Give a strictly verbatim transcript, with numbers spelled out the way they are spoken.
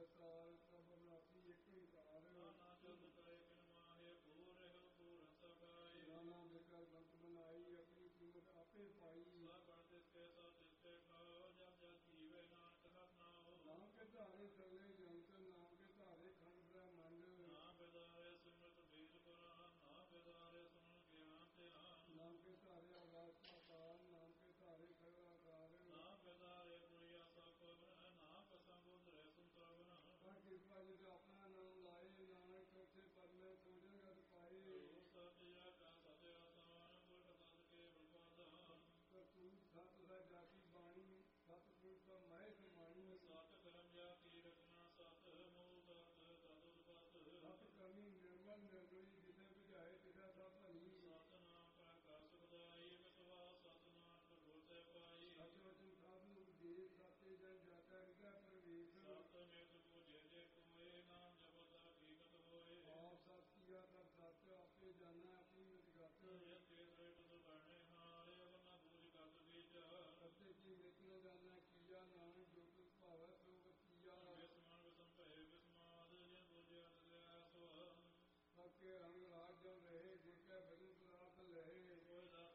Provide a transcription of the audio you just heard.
ਦਤਾਰ ਸਭ ਨਾਸੀ ਇੱਕ ਓੰਕਾਰ। ਨਾਨਾ ਜੁਗ ਕਰੇ ਕਿਨ ਮਾਹੇ ਪੂਰ ਰਹਿ ਪੂਰ ਸਕਾਈ। ਨਾਨਾ ਬਿਕਰ ਬੰਤ ਬਣਾਈ ਆਪਣੀ ਕੀਮਤ ਆਪੇ ਪਾਈ। ਸਭ ਬਣ ਤਿਸ ਕੇ ਸਭ ਤਿਸ ਕੇ ਖਾਓ ਜਬ ਜਬ ਜੀਵੇ ਨਾਨਕ ਹਰਿ ਨਾਉ। ਨਾਮ ਕੇ ਧਾਰੇ ਸਰਲੇ ਜੰਤ ਨਾਮ ਕੇ ਧਾਰੇ ਖੰਡ ਬ੍ਰਹਮੰਡ। ਨਾਮ ਬਿਦਾਰੇ ਸਿਮਰਤ ਬੀਜ ਪੁਰਾਨ ਨਾਮ ਬਿਦਾਰੇ ਸੁਣ ਗਿਆਨ ਧਿਆਨ। ਨਾਮ ਕੇ ਧਾਰੇ ਆਵਾਸ ਪਾਤਾਲ ਨਾਮ ਕੇ ਧਾਰੇ ਖੜਾਕਾਰ। ਨਾਮ ਬਿਦਾਰੇ ਪੁਰੀਆ ਸਭ ਪਵਨ ਨਾਮ ਪਸੰਦ ਰਹਿ ਸੰਤਵਨ। ਪਰ ਕਿਰਪਾ ਜਿਸ ਆਪਣਾ ਨਾਮ ਲਾਏ ਨਾਨਕ ਸੱਚੇ ਪਦ ਮੈਂ ਸੋਜਨ ਗਤ ਪਾਏ। ਸਤਿਆ ਕਾ ਸਤਿਆ ਸਮਾਨ ਪੁਰਖ ਸਤ ਕੇ ਬਲਵਾਦਾਨ। ਤੂੰ ਸਤ ਦਾ ਜਾਤੀ ਬਾਣੀ ਸਤਿਗੁਰ ਦਾ ਮਹਿ ਸਮਾਣੀ। ਸਤ ਕਰਮ ਜਾਤੀ ਰਚਨਾ ਸਤ ਮੂਲ ਸਤ ਤਦ ਉਤਪਤ। ਸਤ ਕਰਮੀ ਨਿਰਮਲ ਨਿਰਮਲੀ ਜਿਸੇ ਬੁਝਾਏ ਤਿਸਾ ਸਭ ਭਲੀ। ਸਤਿਨਾਮ ਪ੍ਰਕਾਸ਼ ਸੁਖਦਾਈ ਵਿਸਵਾਸ ਸਤਿਨਾਮ ਪ੍ਰਭੂ ਤੇ ਪਾਈ। ਸਚ ਵਚਨ ਸਾਧੂ ਉਪਦੇਸ਼ ਸਤੇ ਜਨ ਜਾਤਾ ਹਿਰਦੈ ਪ੍ਰਵੇਸ਼। ਸਤ ਨਿਤ ਪੂਜੇ ਜੇ ਕੋਏ ਨਾਮ ਜਪਤ ਹਕੀਕਤ ਹੋਏ। ਆਪ ਸਤ ਕੀਆ ਤਬ ਸਤ ਆਪੇ ਜਾਣਾ ਆਪਣੀ ਮਤਗਤ। ਇਹ ਤੇਰੇ ਤੁਧ ਬਣੇ ਹਾਰੇ ਬਨਾ ਬੂਝ ਕਤ ਬੀਜਾ। ਸਤੇ ਕੀ ਨਿਤ ਨ ਜਾਣਾ ਕੀਆ ਨਾਨਕ ਜੋ ਤੁਧ ਭਾਵੈ ਸੋ ਵਸੀਆ। ਵਿਸਮਾਨ ਵਿਸਮ ਭਏ ਵਿਸਮਾਦ ਜੇ ਬੋਲਿਆ ਦਲਿਆ ਸੋ। ਹਕੇ ਅੰਗ